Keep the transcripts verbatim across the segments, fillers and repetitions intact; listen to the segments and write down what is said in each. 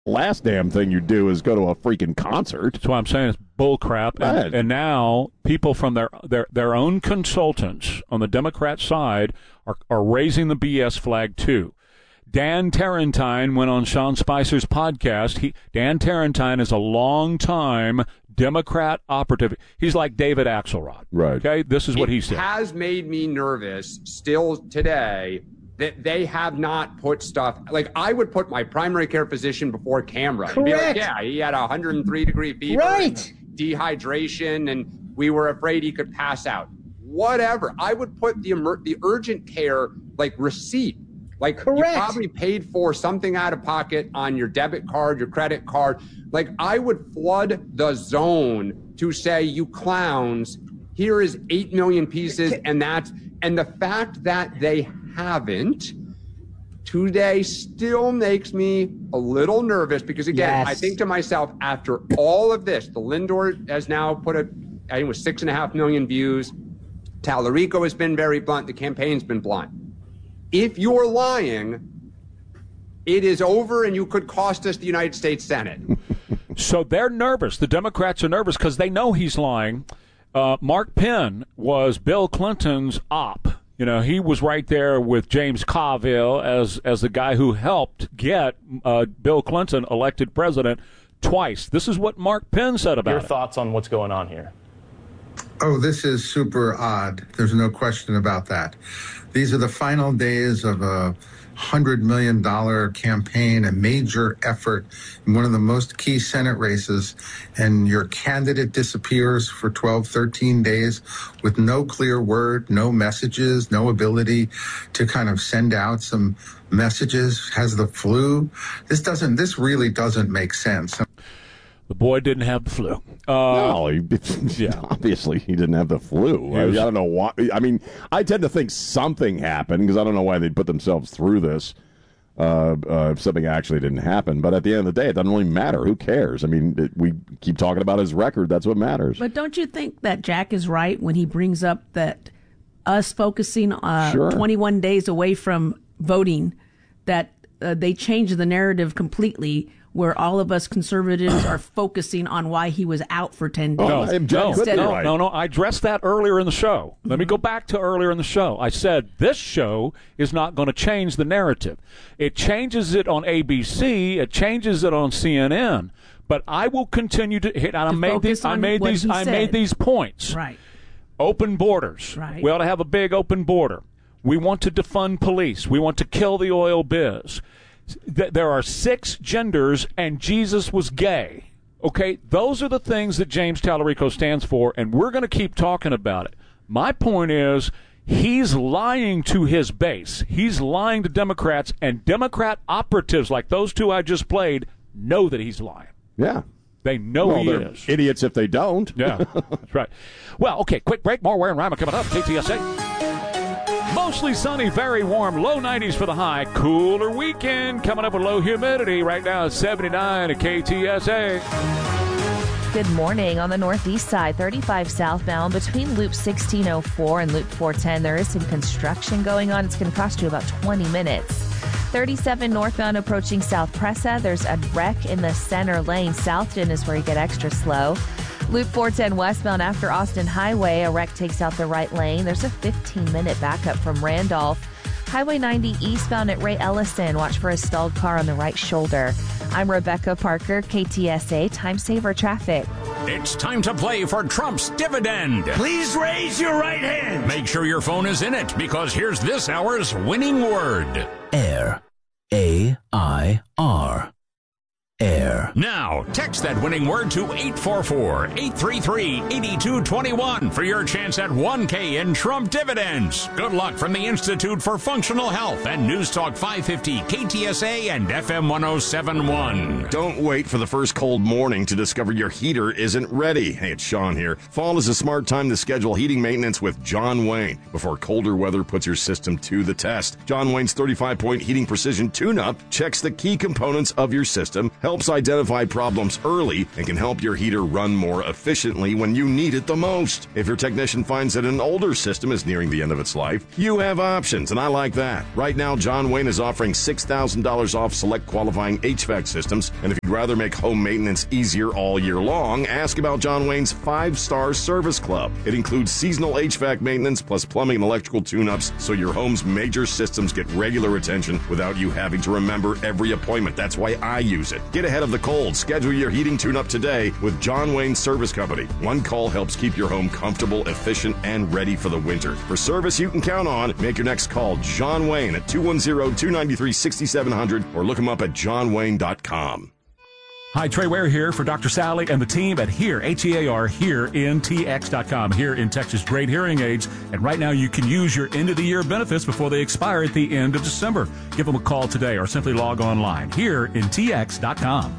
last damn thing you do is go to a freaking concert. That's why I'm saying it's bull crap. And, and now people from their, their, their own consultants on the Democrat side are, are raising the B S flag too. Dan Tarentine went on Sean Spicer's podcast. He, Dan Tarentine is a long-time Democrat operative. He's like David Axelrod. Right. Okay, this is what it he said. It has made me nervous still today that they have not put stuff, like I would put my primary care physician before camera. Correct. And be like, yeah, he had a one hundred three degree fever. Right. And dehydration, and we were afraid he could pass out. Whatever. I would put the emer- the urgent care, like, receipt. Like, Correct. You probably paid for something out of pocket on your debit card, your credit card. Like, I would flood the zone to say, you clowns, here is eight million pieces, and that's, and the fact that they haven't today still makes me a little nervous because, again, Yes. I think to myself, after all of this, the Lindor has now put a, I think it was six and a half million views. Tallarico has been very blunt. The campaign's been blunt. If you're lying, it is over, and you could cost us the United States Senate. So they're nervous. The Democrats are nervous because they know he's lying. Uh, Mark Penn was Bill Clinton's op. You know, he was right there with James Carville as as the guy who helped get uh, Bill Clinton elected president twice. This is what Mark Penn said about Your it. thoughts on what's going on here? Oh, this is super odd. There's no question about that. These are the final days of a one hundred million dollars campaign, a major effort in one of the most key Senate races, and your candidate disappears for twelve, thirteen days with no clear word, no messages, no ability to kind of send out some messages, has the flu. This doesn't, this really doesn't make sense. The boy didn't have the flu. Uh, no, he, yeah. obviously he didn't have the flu. I, I don't know why. I mean, I tend to think something happened because I don't know why they put themselves through this uh, uh, if something actually didn't happen. But at the end of the day, it doesn't really matter. Who cares? I mean, it, we keep talking about his record. That's what matters. But don't you think that Jack is right when he brings up that us focusing uh, Sure. twenty-one days away from voting, that uh, they changed the narrative completely, where all of us conservatives are focusing on why he was out for ten days. No, no, Instead no, of- no, no. I addressed that earlier in the show. Let me go back to earlier in the show. I said this show is not going to change the narrative. It changes it on A B C. It changes it on C N N. But I will continue to hit. And I To made these. focus I on made what these. he I said. made these points. Right. Open borders. Right. We ought to have a big open border. We want to defund police. We want to kill the oil biz. Th- There are six genders, and Jesus was gay. Okay? Those are the things that James Tallarico stands for, and we're going to keep talking about it. My point is, he's lying to his base. He's lying to Democrats, and Democrat operatives like those two I just played know that he's lying. Yeah. They know well, he they're is. idiots if they don't. Yeah, that's right. Well, okay, quick break. More Ware and Rima coming up. K T S A. Mostly sunny, very warm, low nineties for the high. Cooler weekend coming up with low humidity. Right now it's seventy-nine at K T S A. Good morning. On the northeast side, thirty-five southbound between Loop sixteen oh four and Loop four ten, there is some construction going on. It's going to cost you about twenty minutes. thirty-seven northbound approaching South Presa, there's a wreck in the center lane. Southton is where you get extra slow. Loop four ten westbound after Austin Highway, a wreck takes out the right lane. There's a fifteen minute backup from Randolph. Highway ninety eastbound at Ray Ellison. Watch for a stalled car on the right shoulder. I'm Rebecca Parker, K T S A Time Saver Traffic. It's time to play for Trump's dividend. Please raise your right hand. Make sure your phone is in it, because here's this hour's winning word. Air. A I R. Air. Now, text that winning word to eight four four, eight three three, eight two two one for your chance at one K in Trump dividends. Good luck from the Institute for Functional Health and News Talk five fifty, K T S A and F M one oh seven point one. Don't wait for the first cold morning to discover your heater isn't ready. Hey, it's Sean here. Fall is a smart time to schedule heating maintenance with John Wayne before colder weather puts your system to the test. John Wayne's thirty-five point heating precision tune-up checks the key components of your system, helps identify identify problems early and can help your heater run more efficiently when you need it the most. If your technician finds that an older system is nearing the end of its life, you have options, and I like that. Right now, John Wayne is offering six thousand dollars off select qualifying H V A C systems, and if you'd rather make home maintenance easier all year long, ask about John Wayne's five-star service club. It includes seasonal H V A C maintenance plus plumbing and electrical tune-ups, so your home's major systems get regular attention without you having to remember every appointment. That's why I use it. Get ahead of the cold. Schedule your heating tune-up today with John Wayne Service Company. One call helps keep your home comfortable, efficient, and ready for the winter. For service you can count on, make your next call John Wayne at two one zero, two nine three, six seven zero zero or look him up at john wayne dot com. Hi, Trey Ware here for Doctor Sally and the team at Hear, H E A R, Hear in T X dot com. Here in Texas, great hearing aids. And right now you can use your end-of-the-year benefits before they expire at the end of December. Give them a call today or simply log online. Hear in T X dot com.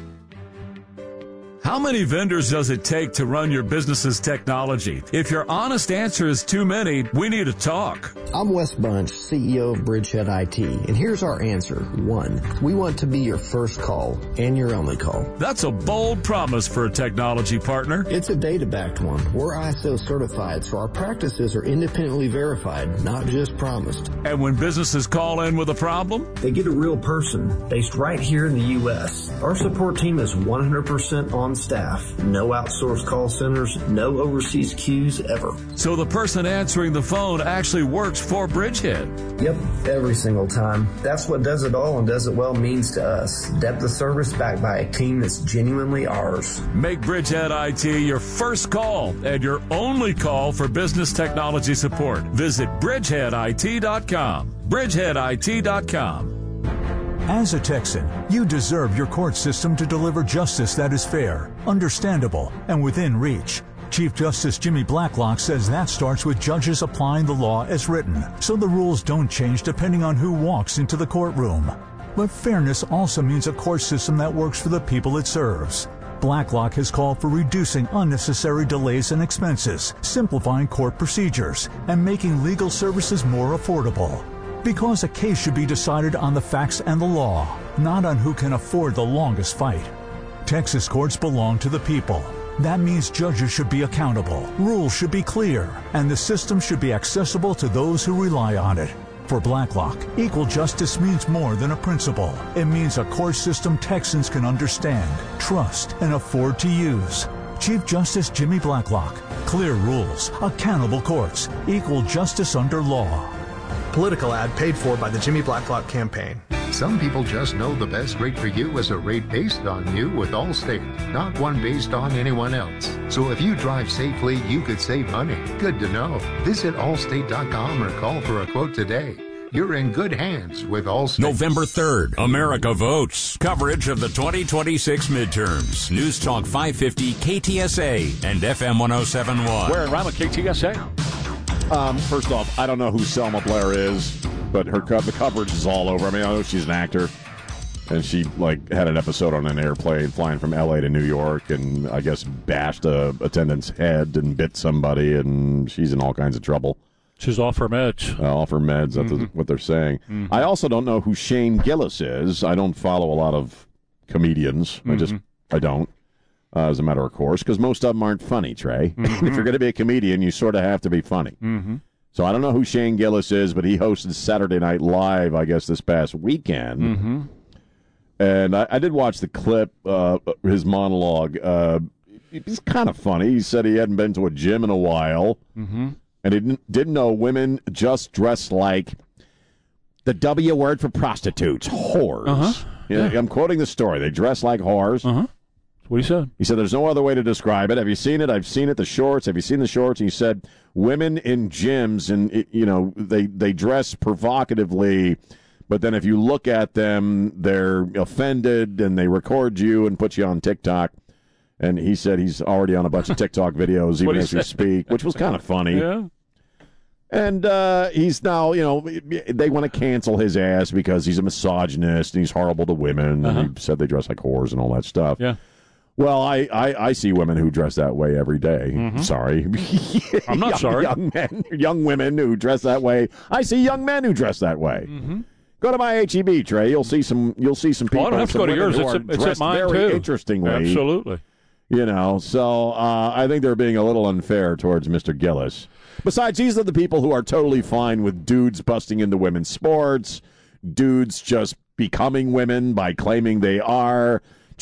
How many vendors does it take to run your business's technology? If your honest answer is too many, we need to talk. I'm Wes Bunch, C E O of Bridgehead I T, and here's our answer. One, we want to be your first call and your only call. That's a bold promise for a technology partner. It's a data-backed one. We're I S O certified, so our practices are independently verified, not just promised. And when businesses call in with a problem, they get a real person based right here in the U S. Our support team is one hundred percent on staff. No outsourced call centers, no overseas queues ever. So the person answering the phone actually works for Bridgehead. Yep, every single time. That's what does it all and does it well means to us. Depth of service backed by a team that's genuinely ours. Make Bridgehead I T your first call and your only call for business technology support. Visit bridgehead I T dot com. bridgehead I T dot com. As a Texan, you deserve your court system to deliver justice that is fair, understandable, and within reach. Chief Justice Jimmy Blacklock says that starts with judges applying the law as written, so the rules don't change depending on who walks into the courtroom. But fairness also means a court system that works for the people it serves. Blacklock has called for reducing unnecessary delays and expenses, simplifying court procedures, and making legal services more affordable. Because a case should be decided on the facts and the law, not on who can afford the longest fight. Texas courts belong to the people. That means judges should be accountable, rules should be clear, and the system should be accessible to those who rely on it. For Blacklock, equal justice means more than a principle. It means a court system Texans can understand, trust, and afford to use. Chief Justice Jimmy Blacklock. Clear rules, accountable courts, equal justice under law. Political ad paid for by the Jimmy Blacklock campaign. Some people just know the best rate for you is a rate based on you with Allstate, not one based on anyone else. So if you drive safely, you could save money. Good to know. Visit allstate dot com or call for a quote today. You're in good hands with Allstate. November third, America votes. Coverage of the twenty twenty-six midterms. News Talk five fifty K T S A and F M one oh seven point one. Where in Rama, K T S A? Um, first off, I don't know who Selma Blair is, but her co- the coverage is all over. I mean, I know she's an actor, and she like had an episode on an airplane flying from L A to New York, and I guess bashed a attendant's head and bit somebody, and she's in all kinds of trouble. She's off her meds. Uh, off her meds, that's mm-hmm. what they're saying. Mm-hmm. I also don't know who Shane Gillis is. I don't follow a lot of comedians. Mm-hmm. I just, I don't. Uh, as a matter of course, because most of them aren't funny, Trey. Mm-hmm. If you're going to be a comedian, you sort of have to be funny. Mm-hmm. So I don't know who Shane Gillis is, but he hosted Saturday Night Live, I guess, this past weekend. Mm-hmm. And I, I did watch the clip, uh, his monologue. Uh, it's kind of funny. He said he hadn't been to a gym in a while, mm-hmm. and he didn't, didn't know women just dress like the W word for prostitutes, whores. Uh-huh. Yeah, yeah. I'm quoting the story. They dress like whores. Uh-huh. What he said. He said, there's no other way to describe it. Have you seen it? I've seen it, the shorts. Have you seen the shorts? And he said, women in gyms, and, you know, they, they dress provocatively, but then if you look at them, they're offended, and they record you and put you on TikTok. And he said he's already on a bunch of TikTok videos, even as we speak, which was kind of funny. Yeah. And uh, he's now, you know, they want to cancel his ass because he's a misogynist, and he's horrible to women, uh-huh. and he said they dress like whores and all that stuff. Yeah. Well, I, I, I see women who dress that way every day. Mm-hmm. Sorry. I'm not young, sorry. Young men, young women who dress that way. I see young men who dress that way. Mm-hmm. Go to my H E B, Trey. You'll see some. You'll see some people. Well, I don't have to go to yours. It's, a, it's at mine very too. Interestingly, absolutely. You know, so uh, I think they're being a little unfair towards Mister Gillis. Besides, these are the people who are totally fine with dudes busting into women's sports, dudes just becoming women by claiming they are.